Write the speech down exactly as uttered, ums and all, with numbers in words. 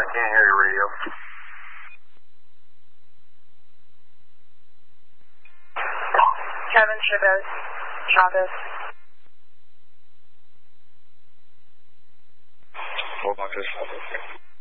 I can't hear your radio. Kevin Chavez. Chavez. Four boxes.